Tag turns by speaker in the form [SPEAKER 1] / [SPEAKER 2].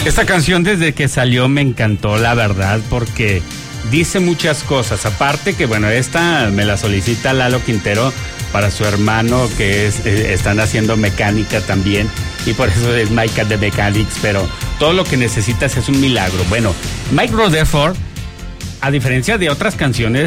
[SPEAKER 1] Esta canción desde que salió me encantó, la verdad, porque dice muchas cosas. Aparte que, bueno, esta me la solicita Lalo Quintero para su hermano que están haciendo mecánica también, y por eso es Mike at the Mechanics, pero todo lo que necesitas es un milagro. Bueno, Mike Rutherford, a diferencia de otras canciones